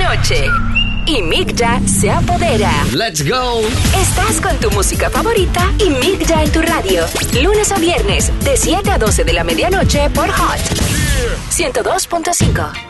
medianoche. Y Migya se apodera. ¡Let's go! Estás con tu música favorita y Migya en tu radio. Lunes a viernes, de 7 a 12 de la medianoche por Hot 102.5.